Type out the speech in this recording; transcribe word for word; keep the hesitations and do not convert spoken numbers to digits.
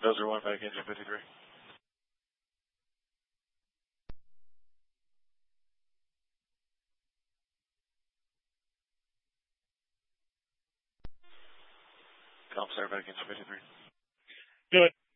Dozer one back engine fifty-three. Comp center back engine fifty-three. Do it.